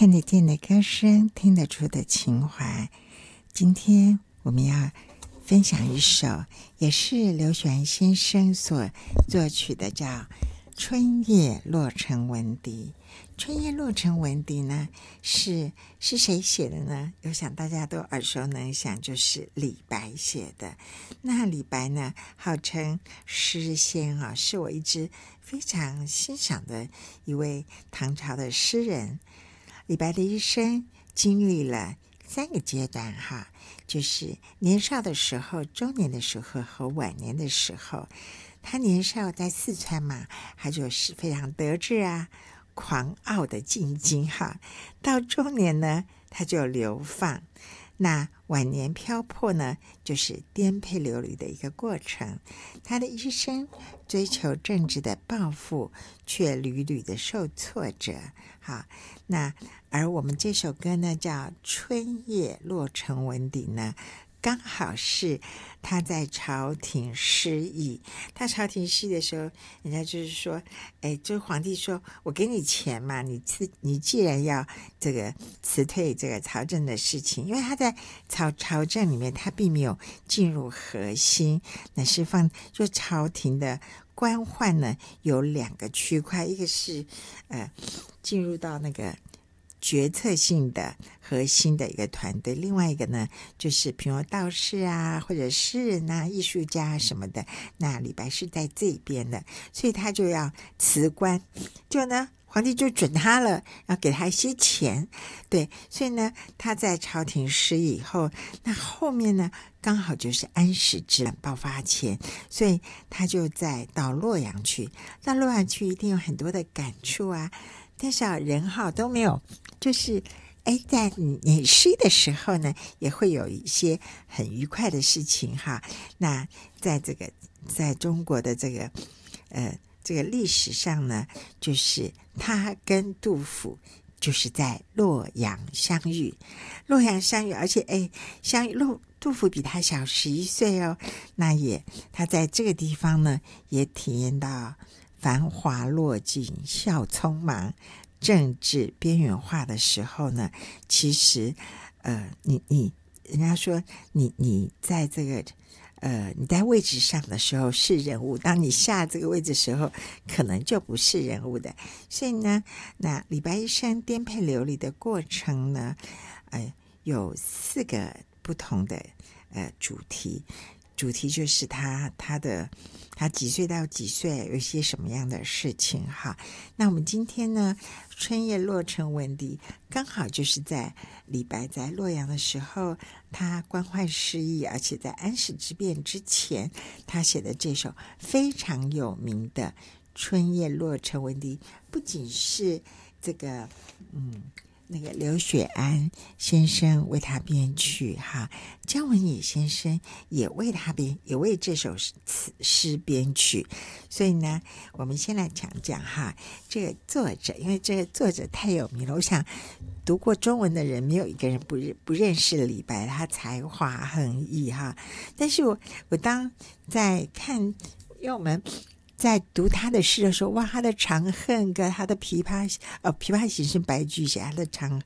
看得见的歌声，听得出的情怀。今天我们要分享一首也是刘雪安先生所作曲的，叫《春夜洛城闻笛》。春夜洛城闻笛呢，是谁写的呢？我想大家都耳熟能详，就是李白写的。那李白呢，号称诗仙啊，是我一直非常欣赏的一位唐朝的诗人。李白的一生经历了3个阶段哈，就是年少的时候、中年的时候和晚年的时候。他年少在四川嘛，他就是非常得志啊，狂傲的进京哈。到中年呢，他就流放。那晚年漂泊呢，就是颠沛流离的一个过程。他的一生追求政治的抱负，却屡屡的受挫折。好，那而我们这首歌呢，叫《春夜洛城闻笛》呢，刚好是他在朝廷失意。他朝廷失意的时候，人家就是说，就是皇帝说，我给你钱嘛，你既然要这个辞退这个朝政的事情，因为他在朝政里面，他并没有进入核心，乃是就朝廷的官宦呢有2个区块，一个是进入到那个决策性的核心的一个团队，另外一个呢，就是比如道士啊，或者诗人啊、艺术家什么的。那李白是在这边的，所以他就要辞官，就呢，皇帝就准他了，然后给他一些钱，对，所以呢，他在朝廷失意以后，那后面呢，刚好就是安史之乱爆发前，所以他就到洛阳去，到洛阳去一定有很多的感触啊。但是人都没有，就是在你失意的时候呢，也会有一些很愉快的事情哈。那在中国的这个历史上呢，就是他跟杜甫就是在洛阳相遇，而且相遇杜甫比他小11岁哦。那他在这个地方呢，也体验到繁华落尽，笑匆忙，政治边缘化的时候呢，其实人家说你在这个你在位置上的时候是人物，当你下这个位置的时候，可能就不是人物的。所以呢，那李白一生颠沛流离的过程呢，有4个不同的主题就是他几岁到几岁有一些什么样的事情哈。那我们今天呢，春夜洛城闻笛刚好就是在李白在洛阳的时候，他官宦失意，而且在安史之变之前，他写的这首非常有名的春夜洛城闻笛，不仅是这个那个刘雪安先生为他编曲哈，姜文也先生也为这首诗编曲。所以呢，我们先来讲讲哈，这个作者，因为这个作者太有名了，我想读过中文的人没有一个人不认识李白，他才华横溢哈。但是我当在看，因为我们在读他的诗的时候，哇，他的长恨跟他的琵琶行是白居写，他的长